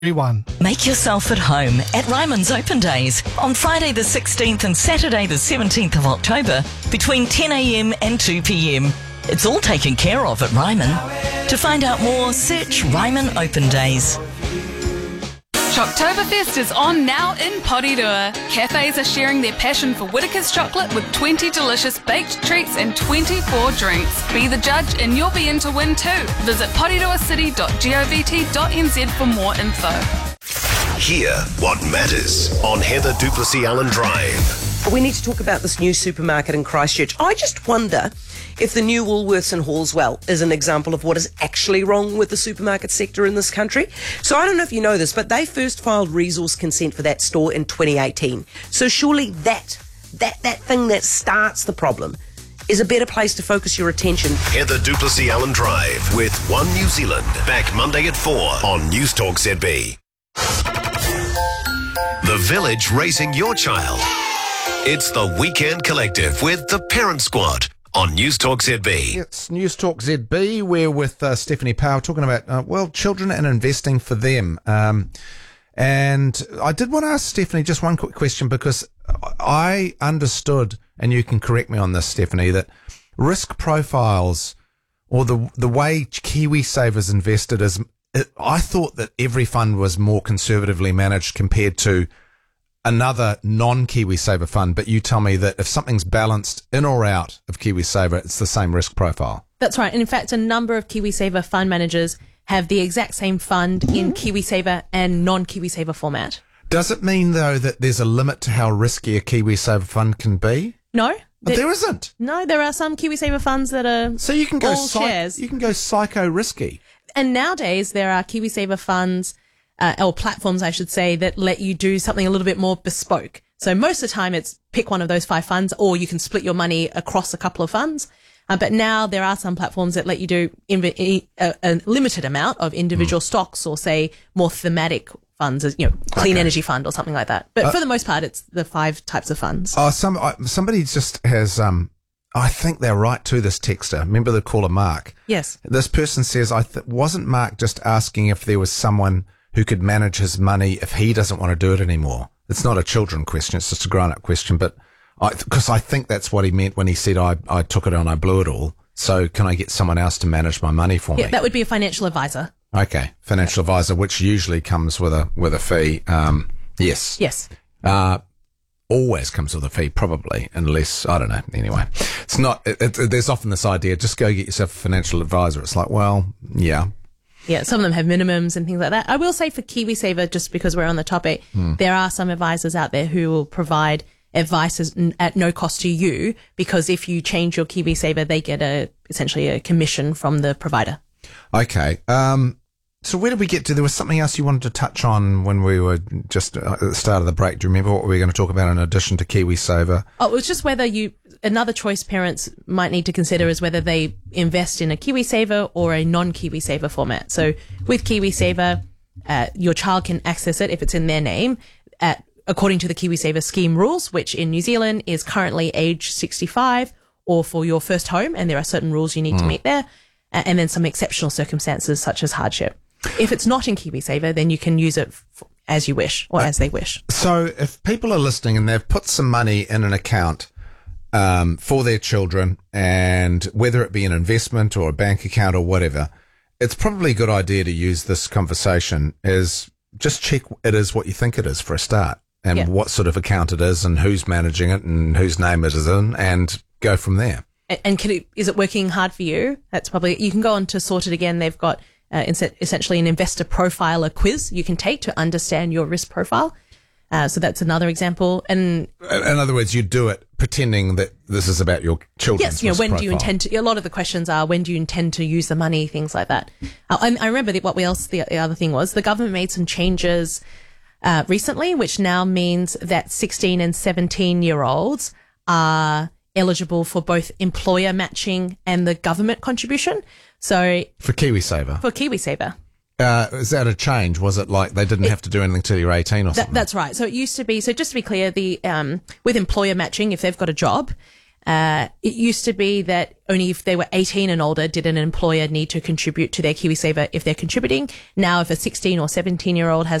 Everyone. Make yourself at home at Ryman's Open Days on Friday the 16th and Saturday the 17th of October between 10am and 2pm. It's all taken care of at Ryman. To find out more, search Ryman Open Days. Shocktoberfest is on now in Porirua. Cafes are sharing their passion for Whittaker's chocolate with 20 delicious baked treats and 24 drinks. Be the judge and you'll be in to win too. Visit poriruacity.govt.nz for more info. Hear what matters on Heather Duplessis Allen Drive. We need to talk about this new supermarket in Christchurch. I just wonder if the new Woolworths in Hallswell is an example of what is actually wrong with the supermarket sector in this country. So I don't know if you know this, but they first filed resource consent for that store in 2018. So surely that thing that starts the problem is a better place to focus your attention. Heather Duplessis Allen Drive with One New Zealand. Back Monday at 4 on News Talk ZB. The Village raising your child. It's the Weekend Collective with the Parent Squad on News Talk ZB. It's News Talk ZB. We're with Stephanie Powell talking about, children and investing for them. And I did want to ask Stephanie just one quick question, because I understood, and you can correct me on this, Stephanie, that risk profiles or the way KiwiSaver's invested I thought that every fund was more conservatively managed compared to another non-KiwiSaver fund, but you tell me that if something's balanced in or out of KiwiSaver, it's the same risk profile. That's right. And in fact, a number of KiwiSaver fund managers have the exact same fund in KiwiSaver and non-KiwiSaver format. Does it mean, though, that there's a limit to how risky a KiwiSaver fund can be? No. There isn't. No, there are some KiwiSaver funds that are so you can go all shares. You can go psycho risky. And nowadays there are KiwiSaver funds, or platforms, I should say, that let you do something a little bit more bespoke. So most of the time it's pick one of those 5 funds, or you can split your money across a couple of funds. But now there are some platforms that let you do a limited amount of individual stocks, or say more thematic funds, as clean energy fund or something like that. But for the most part, it's the 5 types of funds. Somebody just has, I think they're right too, this texter. Remember the caller Mark? Yes. This person says, wasn't Mark just asking if there was someone who could manage his money if he doesn't want to do it anymore? It's not a children question, it's just a grown-up question, but because I think that's what he meant when he said, I took it and I blew it all, so can I get someone else to manage my money for me? Yeah, that would be a financial advisor. Okay, financial advisor, which usually comes with a fee. Yes. Yes. Always comes with a fee, probably, unless, I don't know. Anyway, it's not, there's often this idea, just go get yourself a financial advisor. It's like, well, yeah. Yeah, some of them have minimums and things like that. I will say for KiwiSaver, just because we're on the topic, there are some advisors out there who will provide advice at no cost to you, because if you change your KiwiSaver, they get essentially a commission from the provider. Okay. So where did we get to? There was something else you wanted to touch on when we were just at the start of the break. Do you remember what we were going to talk about in addition to KiwiSaver? Oh, it was just whether another choice parents might need to consider is whether they invest in a KiwiSaver or a non-KiwiSaver format. So with KiwiSaver, your child can access it if it's in their name according to the KiwiSaver scheme rules, which in New Zealand is currently age 65, or for your first home, and there are certain rules you need to meet there, and then some exceptional circumstances such as hardship. If it's not in KiwiSaver, then you can use it as you wish, or as they wish. So if people are listening and they've put some money in an account for their children, and whether it be an investment or a bank account or whatever, it's probably a good idea to use this conversation is just check it is what you think it is for a start, and what sort of account it is and who's managing it and whose name it is in, and go from there. And is it working hard for you? That's probably, you can go on to Sort It Again. They've got essentially an investor profiler quiz you can take to understand your risk profile. So that's another example. And in other words, you do it pretending that this is about your children's risk when profile. do you intend to, a lot of the questions are, when do you intend to use the money, things like that. I remember the other thing was the government made some changes recently, which now means that 16 and 17-year-olds are eligible for both employer matching and the government contribution. So for KiwiSaver. Is that a change? Was it like they didn't have to do anything till you're 18 or something? That's right. So it used to be, so just to be clear, with employer matching, if they've got a job, It used to be that only if they were 18 and older did an employer need to contribute to their KiwiSaver if they're contributing. Now, if a 16 or 17-year-old has